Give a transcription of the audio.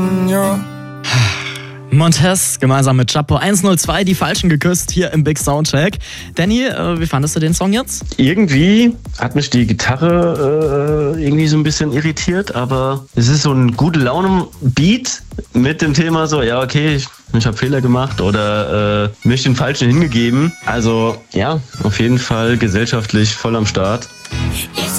Montez gemeinsam mit Chapo 102, die Falschen geküsst hier im Big Soundcheck. Danny, wie fandest du den Song jetzt? Irgendwie hat mich die Gitarre irgendwie so ein bisschen irritiert, aber es ist so ein gute Laune-Beat mit dem Thema so, ja okay, ich habe Fehler gemacht oder mich den Falschen hingegeben. Also ja, auf jeden Fall gesellschaftlich voll am Start.